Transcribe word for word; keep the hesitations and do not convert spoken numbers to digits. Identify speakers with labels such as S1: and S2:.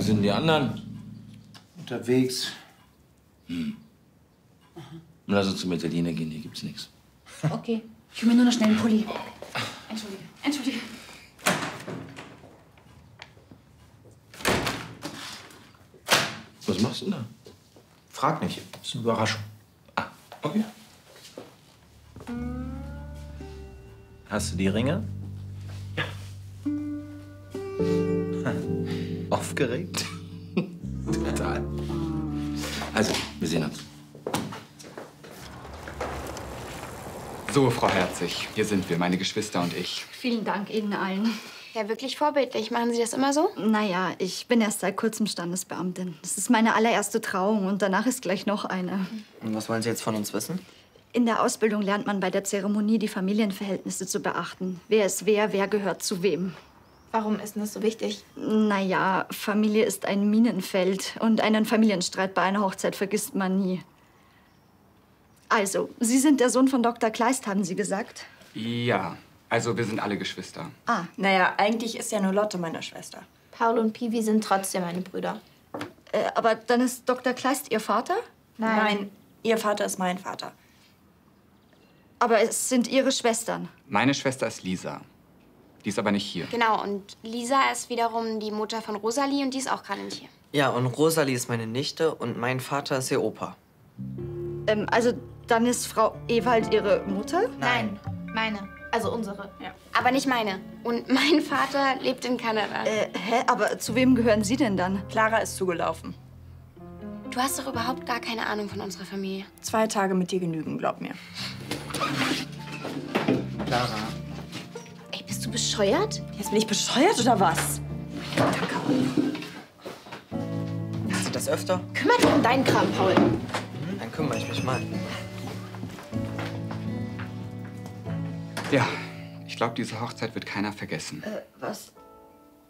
S1: Wo sind die anderen?
S2: Unterwegs.
S1: Hm. Lass uns zum Italiener gehen, hier gibt's nichts.
S3: Okay. Ich will mir nur noch schnell einen Pulli. Entschuldige. Entschuldige.
S1: Was machst du denn da?
S2: Frag nicht. Das ist eine Überraschung.
S1: Ah, okay.
S2: Hast du die Ringe?
S1: Ja.
S2: Aufgeregt?
S1: Total. Also, wir sehen uns.
S4: So, Frau Herzig, hier sind wir, meine Geschwister und ich.
S5: Vielen Dank Ihnen allen.
S6: Ja, wirklich vorbildlich. Machen Sie das immer so?
S5: Naja, ich bin erst seit kurzem Standesbeamtin. Das ist meine allererste Trauung und danach ist gleich noch eine.
S7: Und was wollen Sie jetzt von uns wissen?
S5: In der Ausbildung lernt man bei der Zeremonie, die Familienverhältnisse zu beachten. Wer ist wer, wer gehört zu wem.
S6: Warum ist denn das so wichtig?
S5: Naja, Familie ist ein Minenfeld und einen Familienstreit bei einer Hochzeit vergisst man nie. Also, Sie sind der Sohn von Doktor Kleist, haben Sie gesagt?
S4: Ja, also wir sind alle Geschwister.
S5: Ah,
S3: Naja, eigentlich ist ja nur Lotte meine Schwester.
S6: Paul und Piwi sind trotzdem meine Brüder.
S5: äh, aber dann ist Doktor Kleist Ihr Vater?
S3: Nein, ihr Vater ist mein Vater.
S5: Aber es sind Ihre Schwestern.
S4: Meine Schwester ist Lisa. Die ist aber nicht hier.
S6: Genau, und Lisa ist wiederum die Mutter von Rosalie und die ist auch gerade nicht hier.
S7: Ja, und Rosalie ist meine Nichte und mein Vater ist ihr Opa.
S5: Ähm, also, dann ist Frau Ewald Ihre Mutter?
S6: Nein, meine. Also unsere.
S3: Ja.
S6: Aber nicht meine. Und mein Vater lebt in Kanada.
S5: Äh, hä? Aber zu wem gehören Sie denn dann?
S3: Clara ist zugelaufen.
S6: Du hast doch überhaupt gar keine Ahnung von unserer Familie.
S3: Zwei Tage mit dir genügen, glaub mir.
S7: Clara.
S6: Ey, bist du bescheuert?
S3: Jetzt bin ich bescheuert oder was?
S7: Hast du das öfter?
S6: Kümmer dich um deinen Kram, Paul.
S7: Hm, dann kümmere ich mich mal.
S4: Ja, ich glaube, diese Hochzeit wird keiner vergessen.
S5: Äh, was?